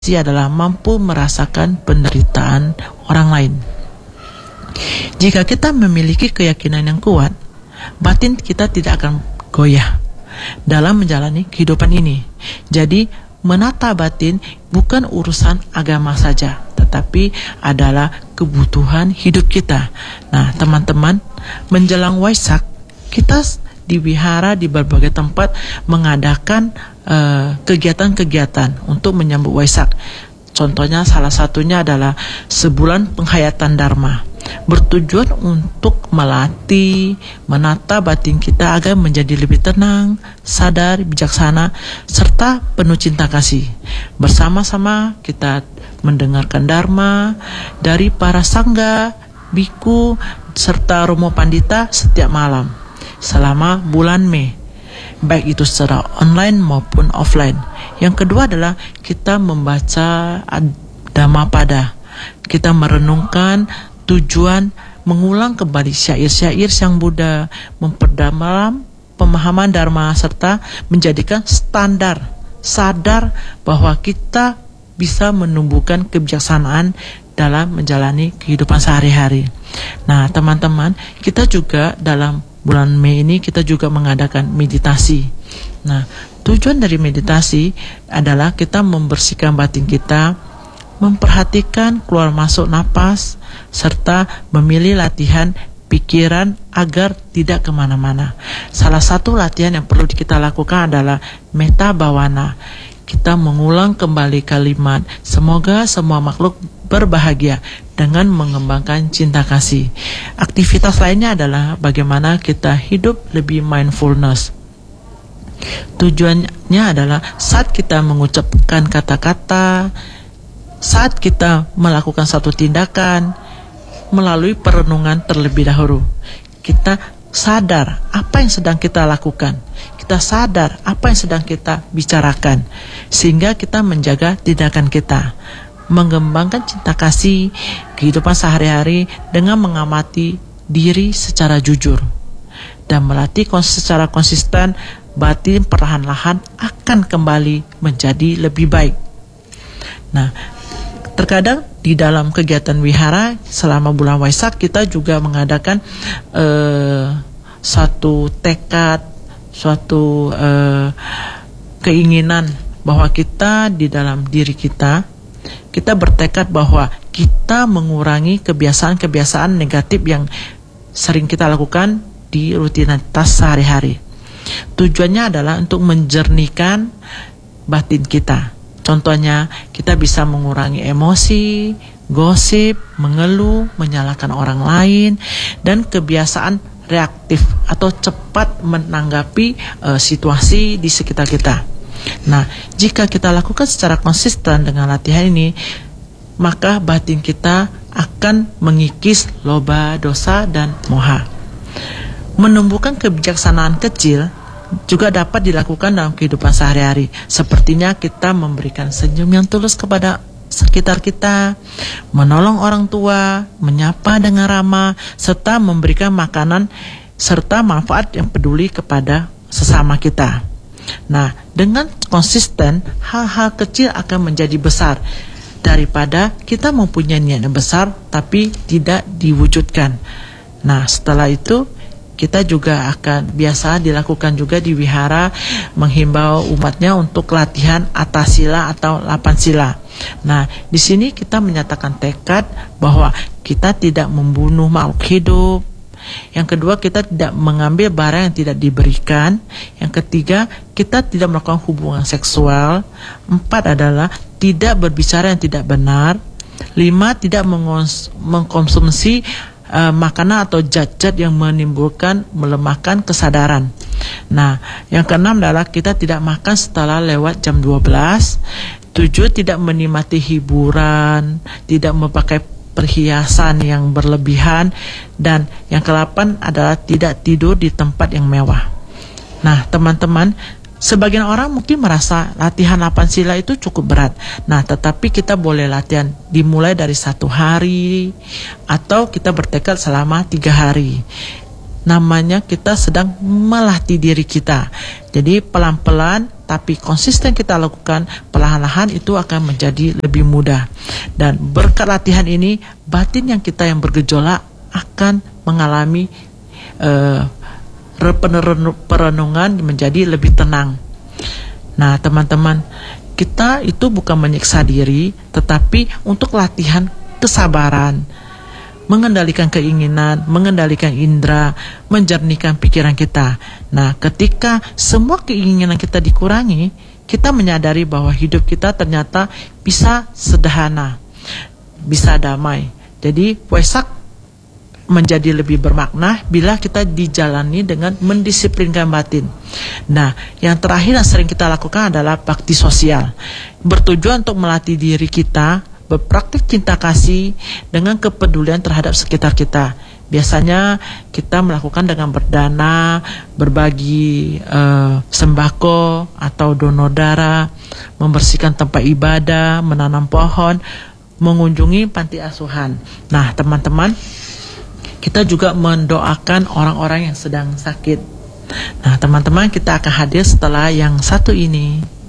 adalah mampu merasakan penderitaan orang lain. Jika kita memiliki keyakinan yang kuat, batin kita tidak akan goyah dalam menjalani kehidupan ini. Jadi, menata batin bukan urusan agama saja, tetapi adalah kebutuhan hidup kita. Nah, teman-teman, menjelang Waisak, kita di wihara di berbagai tempat mengadakan kegiatan-kegiatan untuk menyambut Waisak. Contohnya salah satunya adalah sebulan penghayatan Dharma, bertujuan untuk melatih, menata batin kita agar menjadi lebih tenang, sadar, bijaksana, serta penuh cinta kasih. Bersama-sama kita mendengarkan Dharma dari para sangga, biku, serta romo pandita setiap malam selama bulan Mei, baik itu secara online maupun offline. Yang kedua adalah kita membaca Dhammapada. Kita merenungkan tujuan mengulang kembali syair-syair Sang Buddha, memperdalam pemahaman Dharma, serta menjadikan sadar bahwa kita bisa menumbuhkan kebijaksanaan dalam menjalani kehidupan sehari-hari. Nah, teman-teman, kita juga dalam bulan Mei ini kita juga mengadakan meditasi. Nah, tujuan dari meditasi adalah kita membersihkan batin kita, memperhatikan keluar masuk napas, serta memilih latihan pikiran agar tidak kemana-mana. Salah satu latihan yang perlu kita lakukan adalah metta bhavana. Kita mengulang kembali kalimat, semoga semua makhluk berbahagia, dengan mengembangkan cinta kasih. Aktivitas lainnya adalah bagaimana kita hidup lebih mindfulness. Tujuannya adalah saat kita mengucapkan kata-kata, saat kita melakukan satu tindakan, melalui perenungan terlebih dahulu, kita sadar apa yang sedang kita lakukan, kita sadar apa yang sedang kita bicarakan, sehingga kita menjaga tindakan kita, mengembangkan cinta kasih kehidupan sehari-hari dengan mengamati diri secara jujur dan melatih secara konsisten. Batin perlahan-lahan akan kembali menjadi lebih baik. Nah, terkadang di dalam kegiatan wihara selama bulan Waisak kita juga mengadakan suatu tekad, suatu keinginan bahwa kita di dalam diri kita bertekad bahwa kita mengurangi kebiasaan-kebiasaan negatif yang sering kita lakukan di rutinitas sehari-hari. Tujuannya adalah untuk menjernihkan batin kita. Contohnya, kita bisa mengurangi emosi, gosip, mengeluh, menyalahkan orang lain, dan kebiasaan reaktif atau cepat menanggapi situasi di sekitar kita. Nah, jika kita lakukan secara konsisten dengan latihan ini, maka batin kita akan mengikis loba, dosa, dan moha. Menumbuhkan kebijaksanaan kecil juga dapat dilakukan dalam kehidupan sehari-hari. Sepertinya kita memberikan senyum yang tulus kepada sekitar kita, menolong orang tua, menyapa dengan ramah, serta memberikan makanan serta manfaat yang peduli kepada sesama kita. Nah, dengan konsisten, hal-hal kecil akan menjadi besar daripada kita mempunyai niat yang besar tapi tidak diwujudkan. Nah, setelah itu kita juga akan biasa dilakukan juga di wihara menghimbau umatnya untuk latihan atasila atau 8 sila. Nah, di sini kita menyatakan tekad bahwa kita tidak membunuh makhluk hidup. Yang kedua, kita tidak mengambil barang yang tidak diberikan. Yang ketiga, kita tidak melakukan hubungan seksual. 4 adalah tidak berbicara yang tidak benar. 5, tidak mengkonsumsi makanan atau zat-zat yang melemahkan kesadaran. Nah, yang keenam adalah kita tidak makan setelah lewat jam 12. 7, tidak menikmati hiburan, tidak memakai perhiasan yang berlebihan, dan yang ke-8 adalah tidak tidur di tempat yang mewah. Nah, teman-teman, sebagian orang mungkin merasa latihan 8 sila itu cukup berat. Nah, tetapi kita boleh latihan dimulai dari 1 hari, atau kita bertekad selama 3 hari. Namanya kita sedang melatih diri kita. Jadi pelan-pelan tapi konsisten kita lakukan, perlahan-lahan itu akan menjadi lebih mudah. Dan berkat latihan ini, batin yang kita yang bergejolak akan mengalami perenungan menjadi lebih tenang. Nah, teman-teman, kita itu bukan menyiksa diri, tetapi untuk latihan kesabaran, mengendalikan keinginan, mengendalikan indera, menjernihkan pikiran kita. Nah, ketika semua keinginan kita dikurangi, kita menyadari bahwa hidup kita ternyata bisa sederhana, bisa damai. Jadi, Waisak menjadi lebih bermakna bila kita dijalani dengan mendisiplinkan batin. Nah, yang terakhir yang sering kita lakukan adalah bakti sosial. Bertujuan untuk melatih diri kita berpraktik cinta kasih dengan kepedulian terhadap sekitar kita. Biasanya kita melakukan dengan berdana, berbagi sembako atau donor darah, membersihkan tempat ibadah, menanam pohon, mengunjungi panti asuhan. Nah, teman-teman, kita juga mendoakan orang-orang yang sedang sakit. Nah, teman-teman, kita akan hadir setelah yang satu ini.